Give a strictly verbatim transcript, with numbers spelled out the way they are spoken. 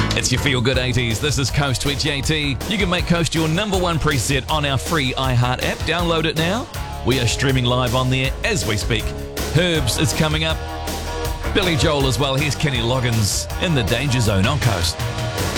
It's your Feel Good eighties. This is Coast with J T. You can make Coast your number one preset on our free iHeart app. Download it now. We are streaming live on there as we speak. Herbs is coming up. Billy Joel as well. Here's Kenny Loggins in the Danger Zone on Coast.